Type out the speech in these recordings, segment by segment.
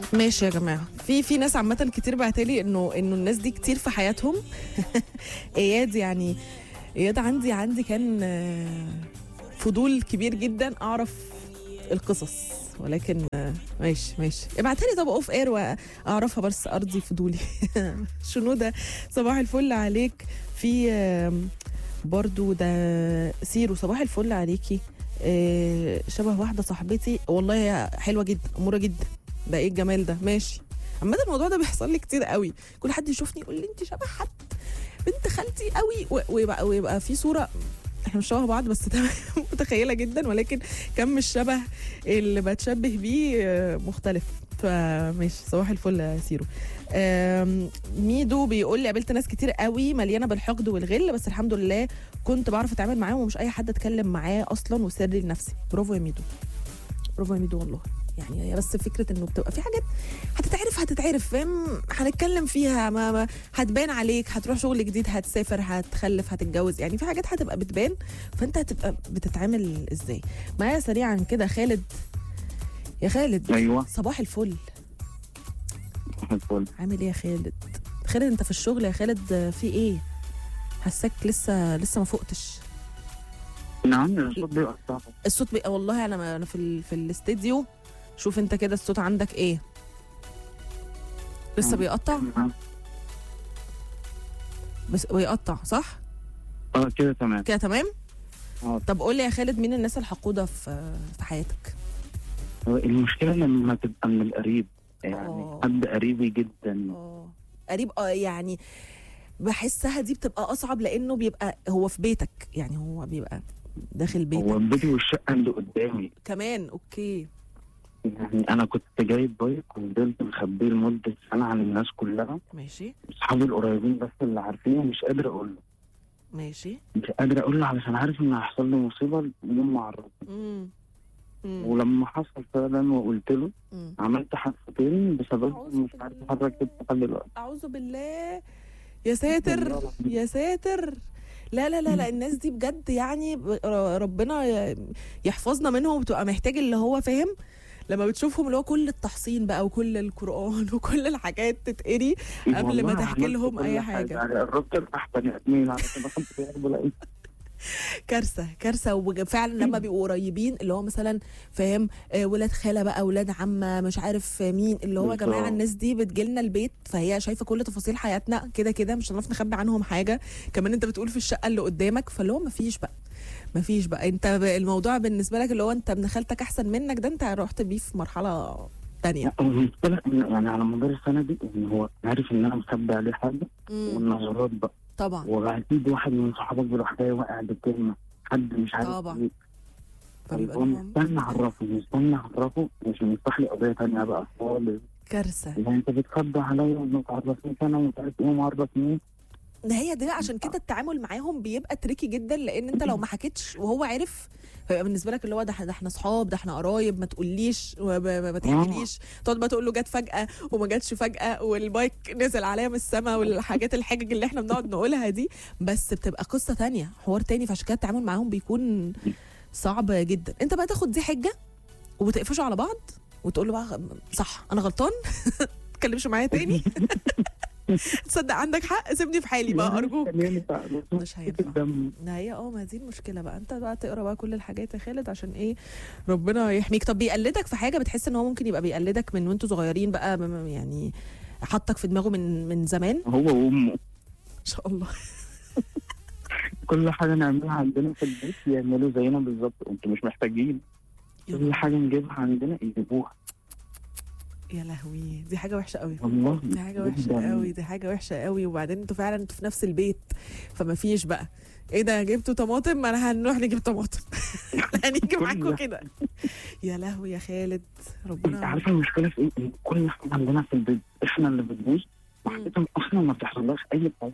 ماشي يا جماعه، في ناس عامه كتير بعتلي انه الناس دي كتير في حياتهم. اياد يعني، اياد عندي كان فضول كبير جدا اعرف القصص، ولكن ماشي ابعتلي طب اوف اير واعرفها بس ارضي فضولي. شنو ده؟ صباح الفل عليك. في برضو ده سيرو، صباح الفل عليكي. شبه واحده صاحبتي والله، حلوه جدا، اموره جدا. ده ايه الجمال ده؟ ماشي. عامة الموضوع ده بيحصل لي كتير قوي، كل حد يشوفني يقول لي انت شبه حد، بنت خالتي قوي، ويبقى في صوره احنا مش شبه بعض بس تمام. متخيله جدا، ولكن كم الشبه اللي بتشبه بيه مختلف. فماشي، صباح الفل يا سيرو. ميدو بيقول لي قابلت ناس كتير قوي مليانه بالحقد والغل، بس الحمد لله كنت بعرف اتعامل معاهم ومش اي حد اتكلم معاه اصلا، وسري لنفسي. برافو يا ميدو، برافو يا ميدو والله. يعني هي بس فكره انه بتبقى في حاجات هتتعرف فاهم، هنتكلم فيها، ما هتبان عليك، هتروح شغل جديد، هتسافر، هتخلف، هتتجوز، يعني في حاجات هتبقى بتبان، فانت هتبقى بتتعامل ازاي معايا. سريعا كده خالد، يا خالد. ايوه صباح الفل. صباح الفل. عامل ايه يا خالد؟ خالد انت في الشغل يا خالد؟ في ايه؟ حساك لسه ما فقتش. نعم الصوت بيقطع. الصوت والله انا في الاستديو. شوف انت كده الصوت عندك ايه؟ لسه بيقطع؟ بس بيقطع صح؟ كده تمام. كده تمام؟ طب قول لي يا خالد، مين الناس الحقودة في حياتك؟ المشكلة لما تبقى من القريب، يعني حد قريبي جدا. قريب يعني بحسها دي بتبقى أصعب، لأنه بيبقى هو في بيتك، يعني هو بيبقى داخل بيتك. هو بيتي والشقة اللي قدامي كمان. أوكي. يعني أنا كنت جايب بايك وفضلت مخبيه لمدة سنة عن الناس كلها. ماشي. أصحابي القريبين بس اللي عارفينه، مش قادر أقول له. ماشي. مش قادر أقول له علشان عارف إن هيحصل له مصيبة يوم ما عرفت. ولما حصل فعلا وقلت له، عملت حادثتين بسبب مش عارف اتحرك لحد دلوقتي. أعوذ بالله. يا ساتر يا ساتر. لا الناس دي بجد يعني ربنا يحفظنا منهم، وبتبقى محتاج اللي هو فاهم، لما بتشوفهم اللي هو كل التحصين بقى وكل القرآن وكل الحاجات تتقري قبل ما تحكي لهم أي حاجة. يعني قربت البحث بني آدمين علشان أخد كارثة. وفعلا لما بيبقوا قريبين اللي هو مثلا فاهم، ولاد خالة بقى، ولاد عمة، مش عارف مين، اللي هو يا جماعة الناس دي بتجيلنا البيت، فهي شايفة كل تفاصيل حياتنا كده مش هنعرف نخبي عنهم حاجة. كمان انت بتقول في الشقة اللي قدامك، فاللي هو مفيش بقى انت الموضوع بالنسبة لك اللي هو انت ابن خالتك احسن منك، ده انت رحت بيه في مرحلة تانية. المشكلة يعني على مدار السنة دي ان هو عارف ان انا مخبي عليه حاجة، والنظرات بقى طبعا. واكيد واحد من صحابك بيروح جاي واقع بكلمة، حد مش عارف طبعا. هو مستني اعرفه عشان يفتح لي قضية تانية بقى خالص. كارثة. يعني انت بتخبي عليا وما تعرفنيش انا ومش عارف ايه وما عرفنيش. ده هي دي عشان كده التعامل معاهم بيبقى تريكي جدا، لان انت لو ما حكيتش وهو عرف، فيبقى بالنسبه لك اللي هو ده احنا اصحاب، ده احنا قرايب، ما تقوليش ما تحكيليش، تقعد بقى تقول له جت فجاه وما جاتش فجاه والبايك نزل عليا من السما والحاجات الحجج اللي احنا بنقعد نقولها دي، بس بتبقى قصه تانية، حوار تاني. فعشان كده التعامل معاهم بيكون صعب جدا. انت بقى تاخد دي حجه وبتقفشوا على بعض وتقول له بقى صح انا غلطان، ما تتكلمش معايا تاني. تصدق عندك حق، سيبني في حالي بقى ارجوك. مش هينفع. هي ما دي المشكله بقى، انت بقى تقرا بقى كل الحاجات يا خالد عشان ايه ربنا يحميك. طب بيقلدك في حاجه؟ بتحس ان هو ممكن يبقى بيقلدك من وانتوا صغيرين بقى، يعني حطك في دماغه من زمان؟ هو وامه ان شاء الله. كل حاجه نعملها عندنا في البيت يعملوا زينا بالظبط، انتوا مش محتاجين. كل حاجه نجيبها عندنا يجيبوها. يا لهوي، دي حاجه وحشه قوي والله. دي حاجه وحشه قوي، دي حاجه وحشه قوي. وبعدين انتوا فعلا في نفس البيت، فما فيش بقى ايه ده جبتوا طماطم، ما انا هنروح نجيب طماطم. هنيجي معاكم كده. يا لهوي يا خالد، ربنا. عارفه المشكله في ايه؟ كل حاجه عندنا في البيت احنا اللي بتبوظ، وحاجتهم اصلا ما بتحصلهاش اي حاجه.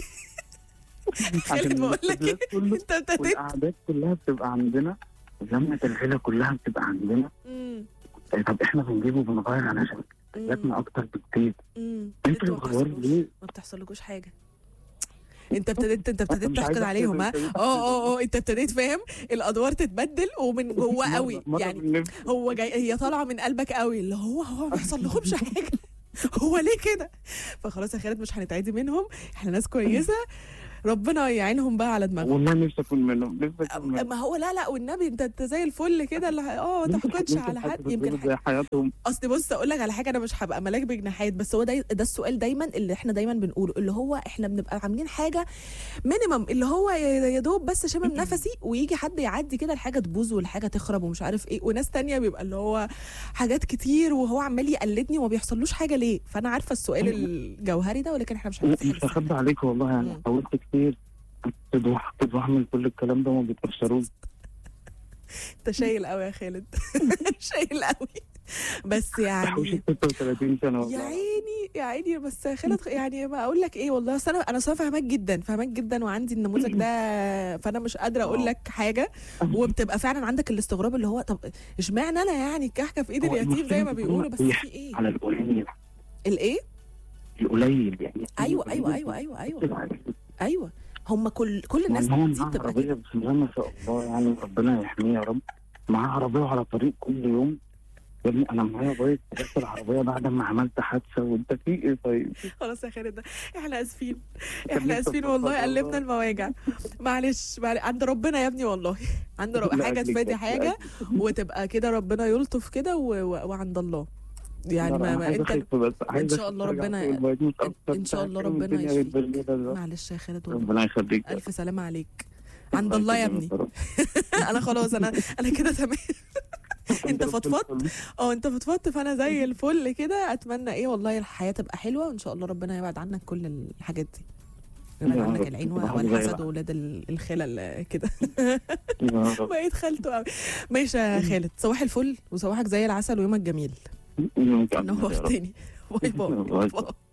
خالد بقول لك ايه، انت ابتديت. والقعدات كلها بتبقى عندنا، لمة العيله كلها بتبقى عندنا. طب احنا بنجيبه بنغير علشان حاجاتنا اكتر بكتير. انتوا اللي بتغيروا ليه؟ ما بتحصلكوش حاجه. انت ابتديت تحقد عليهم، ها؟ انت ابتديت فاهم الادوار تتبدل ومن جوه قوي يعني. هو جاي، هي طالعه من قلبك قوي، اللي هو ما بيحصل لهمش حاجه هو ليه كده؟ فخلاص يا خالد مش هنتعدي منهم، احنا ناس كويسه، ربنا يعينهم بقى على دماغهم. والله نفسي اكون منهم، ما هو لا والنبي انت زي الفل كده، اللي ما تحقدش على حد. يمكن زي حياتهم. اصل بص اقول لك على حاجه، انا مش هبقى ملاك بجناحات، بس هو ده السؤال دايما اللي احنا دايما بنقوله، اللي هو احنا بنبقى عاملين حاجه مينيمم، اللي هو يا دوب بس شامم نفسي، ويجي حد يعدي كده الحاجه تبوظ والحاجه تخرب ومش عارف ايه، وناس تانية بيبقى اللي هو حاجات كتير وهو عمال يقلدني وما بيحصلوش حاجه ليه. فانا عارفه السؤال الجوهري ده، ولكن احنا مش هخبي عليك والله، يعني حاولت كتير تضوح من كل الكلام ده وما بيتأثروش. انت شايل قوي يا خالد شايل قوي، بس يعني 36 سنه والله. يا عيني بس خالد، يعني ما اقول لك ايه والله، اصل انا فاهمك جدا وعندي النموذج ده، فانا مش قادره اقول لك حاجه. وبتبقى فعلا عندك الاستغراب، اللي هو طب اشمعنى انا يعني الكحكه في ايد اليتيم زي ما بيقولوا، بس في ايه على القليل. الايه القليل يعني. ايوه هم كل الناس دي بتبقى عربيه بسم الله ما شاء الله، يعني ربنا يحميه يا رب، معاه عربيه على طريق كل يوم. يا ابني انا معايا بايظ في العربيه بعد ما عملت حادثه، وانت في ايه طيب؟ خلاص يا خالد، احنا اسفين والله، قلبنا المواجع، معلش عند ربنا يا ابني والله، عند حاجه تفادي حاجه، وتبقى كده ربنا يلطف كده وعند الله يعني. ما انت ان شاء الله ربنا ان شاء الله ربنا يشفيك. معلش يا خالد ربنا يخليك، الف سلامه عليك، عند الله يا ابني انا خلاص، انا كده تمام انت فضفضت فانا زي الفل كده. اتمنى والله الحياه تبقى حلوه، وان شاء الله ربنا يبعد عنك كل الحاجات دي، يبعد عنك العين والحسد واولاد الخلل كده بقيت خالته قوي. ماشي يا خالد، صباح الفل وصباحك زي العسل ويومك جميل. نورتني. باي باي.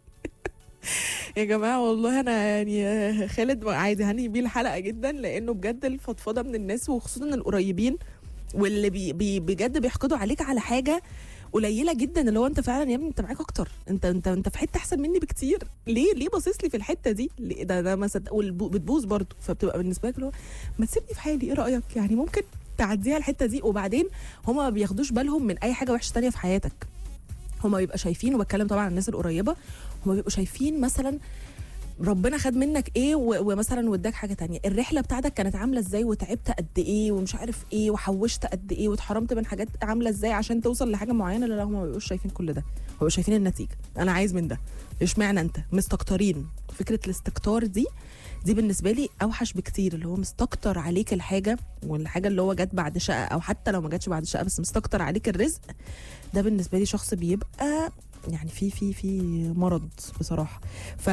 يا جماعه والله انا يعني خالد عايز هنهي بيه الحلقه جدا، لانه بجد الفضفضه من الناس وخصوصا القريبين واللي بجد بيحقدوا عليك على حاجه قليله جدا، اللي هو انت فعلا يا ابني انت معاك اكتر، انت في حته احسن مني بكتير، ليه باصص لي في الحته دي؟ ده ما بتبوظ برضه، فبتبقى بالنسبه لك اللي هو ما تسيبني في حالي، ايه رايك؟ يعني ممكن تعديها الحته دي. وبعدين هما ما بياخدوش بالهم من اي حاجه وحشه تانية في حياتك، هما بيبقى شايفين، وبتكلم طبعا عن الناس القريبه، هما بيبقوا شايفين مثلا ربنا خد منك ايه ومثلا واداك حاجه تانية، الرحله بتاعتك كانت عامله ازاي وتعبت قد ايه ومش عارف ايه وحوشت قد ايه واتحرمت من حاجات عامله ازاي عشان توصل لحاجه معينه. لا هم ما بيبقوش شايفين كل ده، بيبقوا شايفين النتيجه. انا عايز من ده، اشمعنى انت مستكترين؟ فكره الاستكتار دي بالنسبه لي اوحش بكتير، اللي هو مستكتر عليك الحاجه، والحاجه اللي هو جت بعد شقه، او حتى لو ما جاتش بعد شقه بس مستكتر عليك الرزق، ده بالنسبه لي شخص بيبقى يعني في مرض بصراحه. ف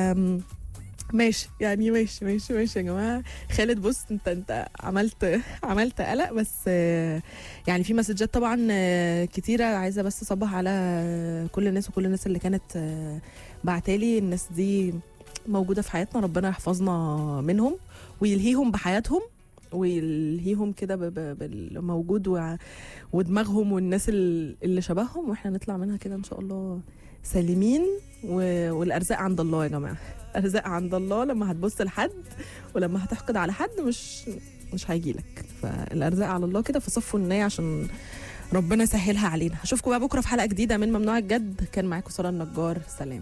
ماشي يعني ماشي يا جماعه. خالد بص انت عملت قلق، بس يعني في مسجات طبعا كتيره، عايزه بس اصبح على كل الناس وكل الناس اللي كانت بعتالي. الناس دي موجوده في حياتنا، ربنا يحفظنا منهم ويلهيهم بحياتهم ويلهيهم كده بالموجود ودماغهم والناس اللي شبههم، واحنا نطلع منها كده ان شاء الله سالمين. والارزاق عند الله يا جماعه، ارزاق عند الله. لما هتبص لحد ولما هتحقد على حد مش هيجيلك، فالارزاق على الله كده، فصفوا النية عشان ربنا يسهلها علينا. هشوفكم بقى بكره في حلقه جديده من ممنوع الجد. كان معاكم سارة النجار، سلام.